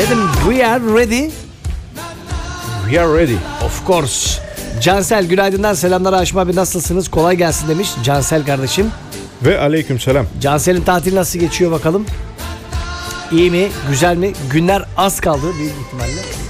Dedim we are ready. We are ready. Of course. Cansel günaydınlar, selamlar Haşim abi, nasılsınız? Kolay gelsin demiş Cansel kardeşim. Ve aleykümselam. Cansel'in tatili nasıl geçiyor bakalım? İyi mi? Güzel mi? Günler az kaldı büyük ihtimalle.